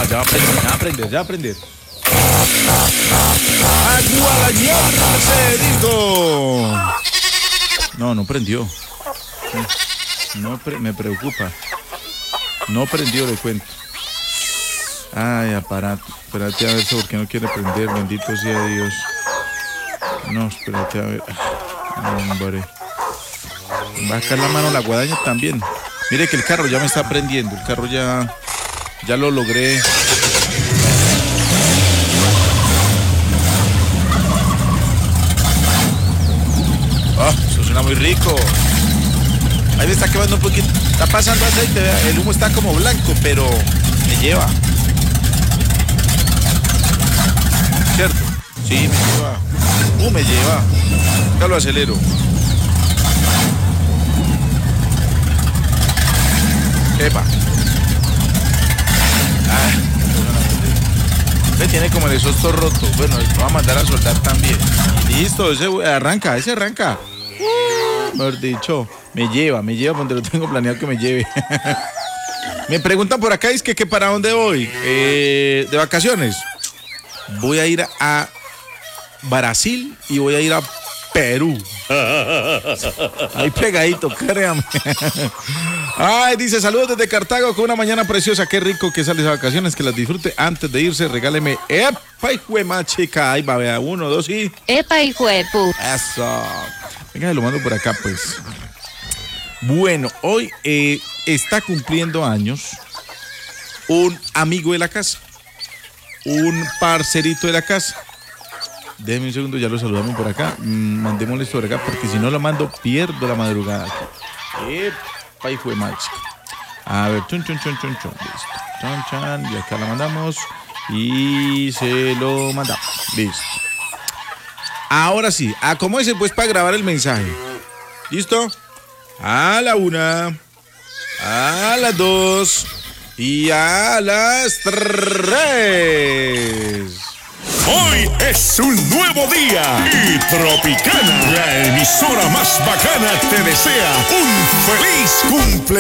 ya va a aprender, ya va a aprender. ¡Agualañón, se dijo! No, no prendió. No, me preocupa. No prendió, le cuento. Ay, aparato. Espérate a ver por qué no quiere prender. Bendito sea Dios. No, espérate a ver. Hombre. Va a sacar la mano la guadaña también. Mire que el carro ya me está prendiendo. El carro ya lo logré. Eso suena muy rico. Ahí me está quemando un poquito. Está pasando aceite, vea. El humo está como blanco, pero me lleva. ¿Cierto? Sí, me lleva. Me lleva. Ya lo acelero. Epa. Tiene como el exhausto roto. Bueno, lo va a mandar a soldar también. Listo, ese arranca. Mejor dicho, me lleva donde lo tengo planeado que me lleve. Me preguntan por acá, es que para dónde voy. De vacaciones. Voy a ir a Brasil y voy a ir a Perú. Ahí pegadito, créame. Ay, dice, saludos desde Cartago con una mañana preciosa. Qué rico que sales a vacaciones, que las disfrute. Antes de irse, regáleme. ¡Epa, hijo de más chica! Ahí va, vea, 1, 2 y... ¡Epa, hijo de puta! Eso. Venga, lo mando por acá, pues. Bueno, hoy está cumpliendo años un amigo de la casa. Un parcerito de la casa. Déjeme un segundo, ya lo saludamos por acá. Mandémosle esto por acá, porque si no lo mando, pierdo la madrugada. Epa, hijo de macho. A ver, chun. Listo. Chan. Y acá la mandamos. Y se lo mandamos. Listo. Ahora sí, acomódese pues para grabar el mensaje. ¿Listo? A la 1, a las 2 y a las 3. Hoy es un nuevo día y Tropicana, la emisora más bacana, te desea un feliz cumpleaños.